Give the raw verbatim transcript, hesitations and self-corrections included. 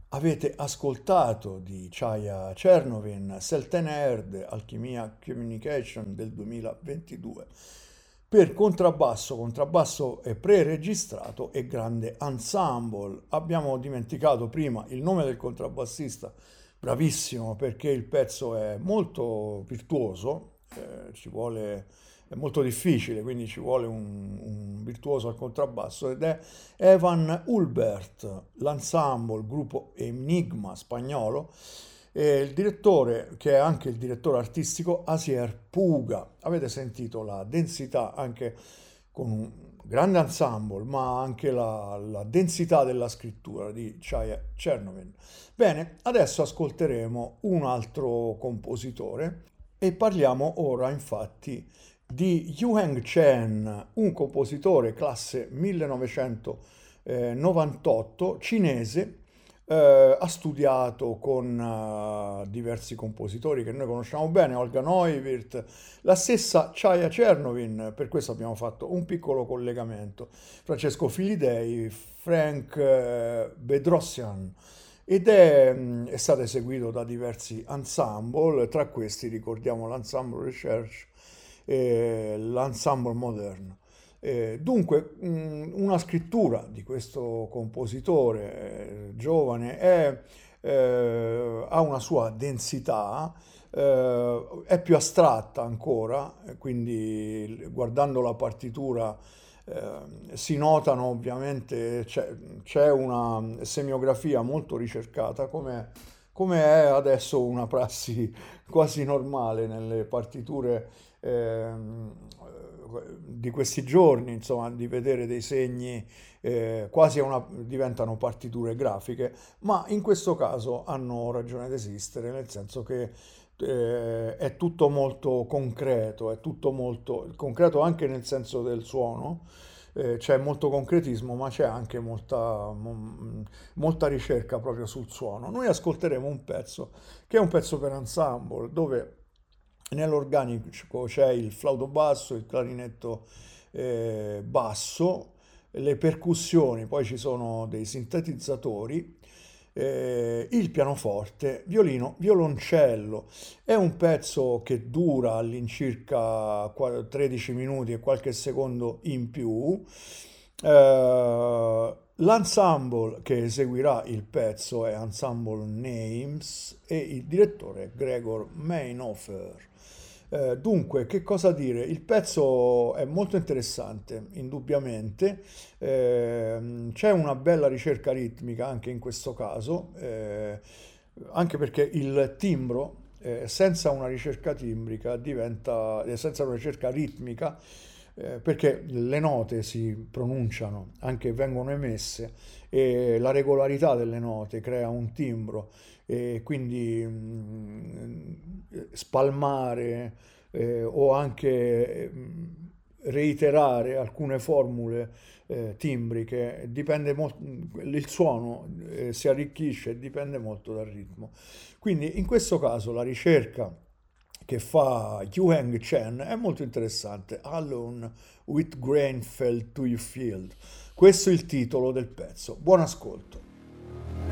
Avete ascoltato di Chaya Chernovin, Selten Erd, Alchimia Communication del duemilaventidue, per contrabbasso, contrabbasso è pre-registrato e grande ensemble. Abbiamo dimenticato prima il nome del contrabbassista, bravissimo perché il pezzo è molto virtuoso, eh, ci vuole, è molto difficile, quindi ci vuole un, un virtuoso al contrabbasso ed è Evan Hulbert, l'ensemble, gruppo Enigma spagnolo, e il direttore, che è anche il direttore artistico, Asier Puga. Avete sentito la densità anche con un grande ensemble, ma anche la, la densità della scrittura di Chaya Chernovin. Bene, adesso ascolteremo un altro compositore e parliamo ora infatti di Yuheng Chen, un compositore classe millenovecentonovantotto cinese. Eh, ha studiato con eh, diversi compositori che noi conosciamo bene, Olga Neuwirth, la stessa Chaya Chernovin, per questo abbiamo fatto un piccolo collegamento, Francesco Filidei, Frank eh, Bedrosian, ed è, mh, è stato eseguito da diversi ensemble, tra questi ricordiamo l'Ensemble Recherche e l'Ensemble Moderne. Eh, dunque, mh, una scrittura di questo compositore eh, giovane è, eh, ha una sua densità, eh, è più astratta ancora, eh, quindi guardando la partitura eh, si notano ovviamente, c'è c'è una semiografia molto ricercata, come, come è adesso una prassi quasi normale nelle partiture ehm, di questi giorni, insomma, di vedere dei segni eh, quasi una, diventano partiture grafiche, ma in questo caso hanno ragione di esistere, nel senso che eh, è tutto molto concreto, è tutto molto concreto anche nel senso del suono. Eh, c'è molto concretismo, ma c'è anche molta, mo- molta ricerca proprio sul suono. Noi ascolteremo un pezzo che è un pezzo per ensemble, dove nell'organico c'è il flauto basso, il clarinetto eh, basso, le percussioni, poi ci sono dei sintetizzatori, eh, il pianoforte, violino, violoncello. È un pezzo che dura all'incirca qua- tredici minuti e qualche secondo in più. Eh, L'ensemble che eseguirà il pezzo è Ensemble Names e il direttore è Gregor Meinhofer. Eh, dunque, che cosa dire? Il pezzo è molto interessante, indubbiamente. Ehm, c'è una bella ricerca ritmica anche in questo caso, eh, anche perché il timbro, eh, senza una ricerca timbrica, diventa, eh, senza una ricerca ritmica, eh, perché le note si pronunciano, anche vengono emesse, e la regolarità delle note crea un timbro e quindi mh, spalmare eh, o anche mh, reiterare alcune formule eh, timbriche, dipende molto, il suono eh, si arricchisce e dipende molto dal ritmo. Quindi in questo caso la ricerca che fa Yuheng Chen è molto interessante. Alone with grain fell to your field. Questo è il titolo del pezzo. Buon ascolto.